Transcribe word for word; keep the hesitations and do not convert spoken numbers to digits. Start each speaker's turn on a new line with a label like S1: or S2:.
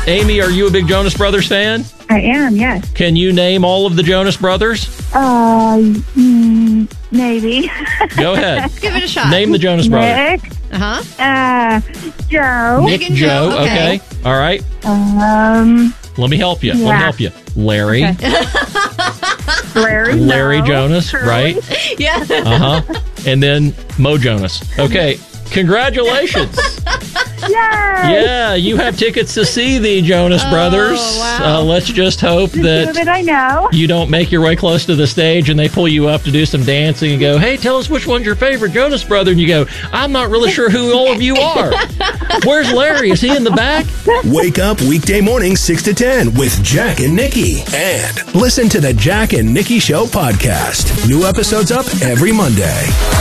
S1: Amy, are you a big Jonas Brothers fan?
S2: I am, yes.
S1: Can you name all of the Jonas Brothers?
S2: Uh, mm, maybe.
S1: Go ahead.
S3: Give it a shot.
S1: Name the Jonas Brothers.
S2: Nick,
S3: Uh-huh.
S2: uh, Joe,
S1: Nick,
S3: and
S1: Joe.
S3: Joe, okay.
S1: Okay. All right.
S2: um,
S1: Let me help you. Let me
S2: Yeah.
S1: help you. Larry.
S2: Okay. Larry,
S1: Larry
S2: no.
S1: Jonas,
S2: Shirley.
S1: right?
S3: Yeah.
S1: Uh-huh. And then Mo Jonas. Okay. Congratulations.
S2: Yay!
S1: Yeah, you have tickets to see the Jonas
S3: Oh,
S1: Brothers.
S3: wow.
S1: Uh, let's just hope
S2: The two of
S1: that
S2: it I know.
S1: you don't make your way close to the stage and they pull you up to do some dancing and go, hey, tell us which one's your favorite Jonas Brother. And you go, I'm not really sure who all of you are. Where's Larry? Is he in the back?
S4: Wake up weekday mornings six to ten with Jack and Nikki. And listen to the Jack and Nikki Show podcast. New episodes up every Monday.